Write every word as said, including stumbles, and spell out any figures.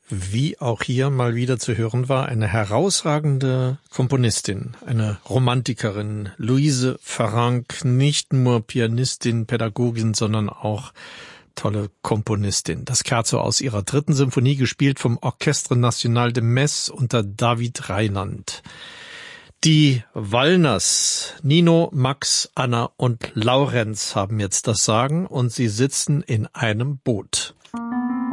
Wie auch hier mal wieder zu hören war, eine herausragende Komponistin, eine Romantikerin, Luise Farrenc, nicht nur Pianistin, Pädagogin, sondern auch tolle Komponistin. Das Scherzo aus ihrer dritten Symphonie, gespielt vom Orchestre National de Metz unter David Reinand. Die Wallners, Nino, Max, Anna und Laurenz haben jetzt das Sagen und sie sitzen in einem Boot.